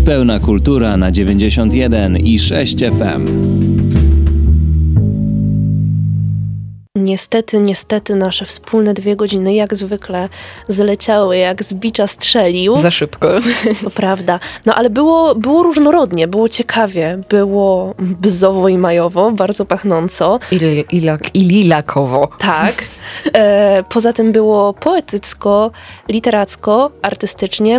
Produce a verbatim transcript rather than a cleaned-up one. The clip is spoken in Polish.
Pełna kultura na dziewięćdziesiąt jeden i sześć F M. Niestety, niestety nasze wspólne dwie godziny jak zwykle zleciały, jak z bicza strzelił. Za szybko. To prawda. No ale było, było różnorodnie, było ciekawie, było bzowo i majowo, bardzo pachnąco. I, ilak, i lilakowo. Tak. E, poza tym było poetycko, literacko, artystycznie.